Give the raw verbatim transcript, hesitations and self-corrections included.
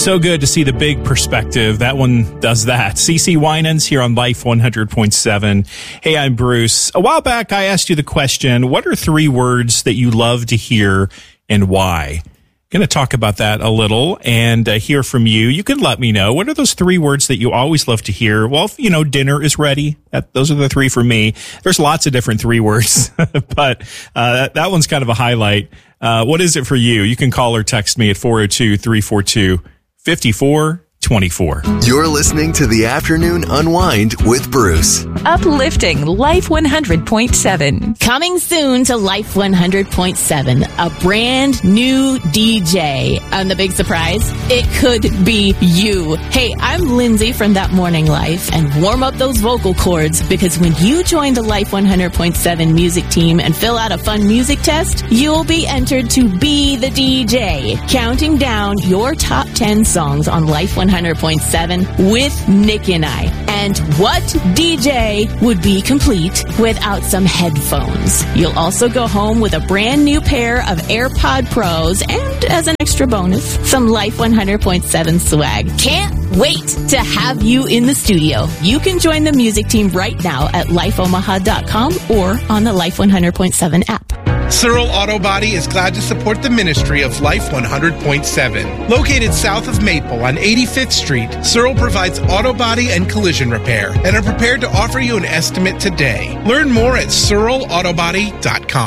So good to see the big perspective. That one does that. CeCe Winans here on Life one hundred point seven. Hey, I'm Bruce. A while back, I asked you the question, what are three words that you love to hear and why? Going to talk about that a little and uh, hear from you. You can let me know. What are those three words that you always love to hear? Well, if, you know, dinner is ready. That, those are the three for me. There's lots of different three words, but uh, that, that one's kind of a highlight. Uh, what is it for you? You can call or text me at four oh two, three four two, five four two four. You're listening to The Afternoon Unwind with Bruce. Uplifting Life one hundred point seven. Coming soon to Life one hundred point seven, a brand new D J. And the big surprise, it could be you. Hey, I'm Lindsay from That Morning Life, and warm up those vocal cords, because when you join the Life one hundred point seven music team and fill out a fun music test, you'll be entered to be the D J, counting down your top ten songs on Life one hundred point seven with Nick and I. And what D J would be complete without some headphones? You'll also go home with a brand new pair of AirPod Pros and, as an extra bonus, some Life one hundred point seven swag. Can't wait to have you in the studio. You can join the music team right now at life omaha dot com or on the Life one hundred point seven app. Searle Auto Body is glad to support the ministry of Life one hundred point seven. Located south of Maple on eighty-fifth Street, Searle provides auto body and collision repair and are prepared to offer you an estimate today. Learn more at searle auto body dot com.